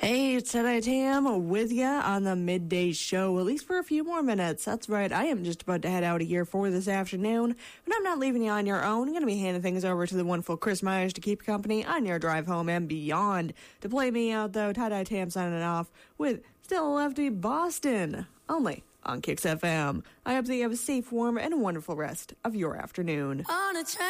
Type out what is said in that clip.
Hey, it's Today Tam with ya on the midday show, at least for a few more minutes. That's right, I am just about to head out of here for this afternoon, but I'm not leaving you on your own. I'm going to be handing things over to the wonderful Chris Myers to keep you company on your drive home and beyond. To play me out, though, Today Tam signing off with Still Lefty Boston, only on Kicks FM. I hope that you have a safe, warm, and wonderful rest of your afternoon. On a train.